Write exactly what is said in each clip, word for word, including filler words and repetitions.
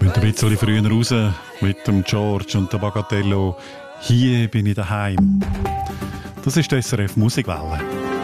Und ein bisschen früher raus mit dem George und der Bagatello. Hier bin ich daheim. Das ist die S R F Musikwelle.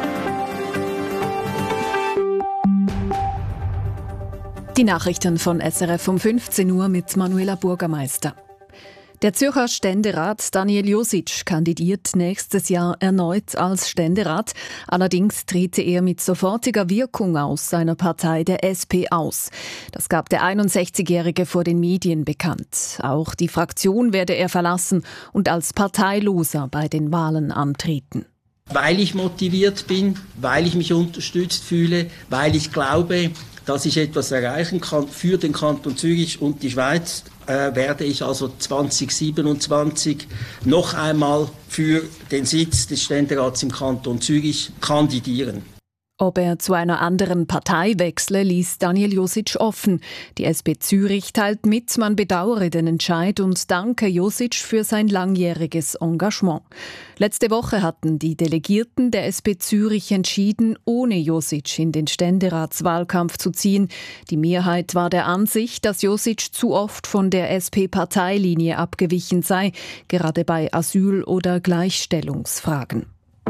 Die Nachrichten von S R F um fünfzehn Uhr mit Manuela Bürgermeister. Der Zürcher Ständerat Daniel Josic kandidiert nächstes Jahr erneut als Ständerat. Allerdings trete er mit sofortiger Wirkung aus seiner Partei der S P aus. Das gab der einundsechzigjährige vor den Medien bekannt. Auch die Fraktion werde er verlassen und als Parteiloser bei den Wahlen antreten. Weil ich motiviert bin, weil ich mich unterstützt fühle, weil ich glaube, dass ich etwas erreichen kann für den Kanton Zürich und die Schweiz, äh, werde ich also zwanzig siebenundzwanzig noch einmal für den Sitz des Ständerats im Kanton Zürich kandidieren. Ob er zu einer anderen Partei wechsle, ließ Daniel Josic offen. Die S P Zürich teilt mit, man bedauere den Entscheid und danke Josic für sein langjähriges Engagement. Letzte Woche hatten die Delegierten der S P Zürich entschieden, ohne Josic in den Ständeratswahlkampf zu ziehen. Die Mehrheit war der Ansicht, dass Josic zu oft von der S P-Parteilinie abgewichen sei, gerade bei Asyl- oder Gleichstellungsfragen.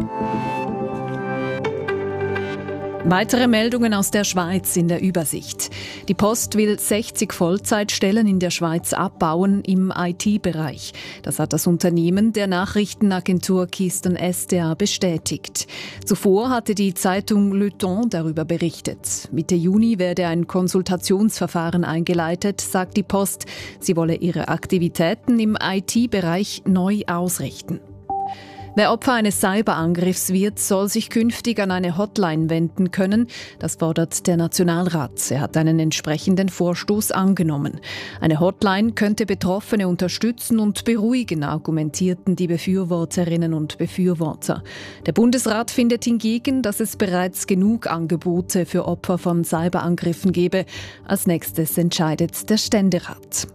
Weitere Meldungen aus der Schweiz in der Übersicht. Die Post will sechzig Vollzeitstellen in der Schweiz abbauen im I T-Bereich. Das hat das Unternehmen der Nachrichtenagentur Keystone S D A bestätigt. Zuvor hatte die Zeitung Le Temps darüber berichtet. Mitte Juni werde ein Konsultationsverfahren eingeleitet, sagt die Post. Sie wolle ihre Aktivitäten im I T-Bereich neu ausrichten. Wer Opfer eines Cyberangriffs wird, soll sich künftig an eine Hotline wenden können. Das fordert der Nationalrat. Er hat einen entsprechenden Vorstoß angenommen. Eine Hotline könnte Betroffene unterstützen und beruhigen, argumentierten die Befürworterinnen und Befürworter. Der Bundesrat findet hingegen, dass es bereits genug Angebote für Opfer von Cyberangriffen gebe. Als nächstes entscheidet der Ständerat.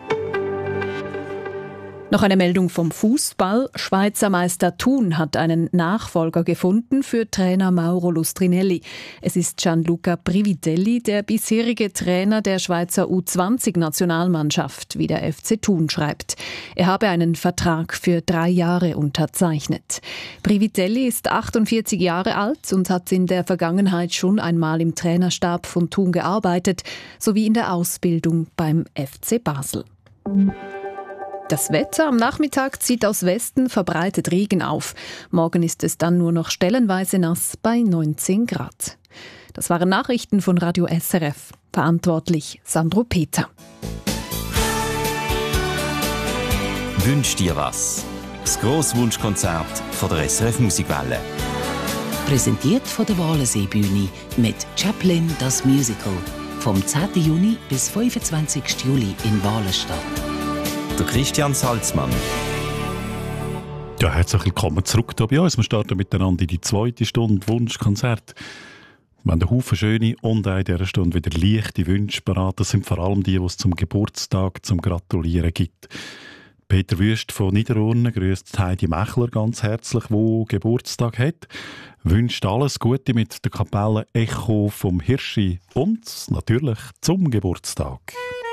Noch eine Meldung vom Fußball. Schweizer Meister Thun hat einen Nachfolger gefunden für Trainer Mauro Lustrinelli. Es ist Gianluca Privitelli, der bisherige Trainer der Schweizer U zwanzig Nationalmannschaft, wie der F C Thun schreibt. Er habe einen Vertrag für drei Jahre unterzeichnet. Privitelli ist achtundvierzig Jahre alt und hat in der Vergangenheit schon einmal im Trainerstab von Thun gearbeitet, sowie in der Ausbildung beim F C Basel. Das Wetter am Nachmittag zieht aus Westen verbreitet Regen auf. Morgen ist es dann nur noch stellenweise nass bei neunzehn Grad. Das waren Nachrichten von Radio S R F. Verantwortlich Sandro Peter. Wünsch dir was? Das Grosswunschkonzert von der S R F Musikwelle. Präsentiert von der Waleseebühne mit Chaplin das Musical. Vom zehnten Juni bis fünfundzwanzigsten Juli in Walenstadt. Der Christian Salzmann. Ja, herzlich willkommen zurück hier bei uns. Wir starten miteinander in die zweite Stunde Wunschkonzert. Wir haben einen Haufen schöne und auch in dieser Stunde wieder leichte Wünsche parat. Das sind vor allem die, die es zum Geburtstag zum Gratulieren gibt. Peter Wüst von Niederurne grüßt Heidi Mechler ganz herzlich, die Geburtstag hat. Wünscht alles Gute mit der Kapelle Echo vom Hirschi und natürlich zum Geburtstag.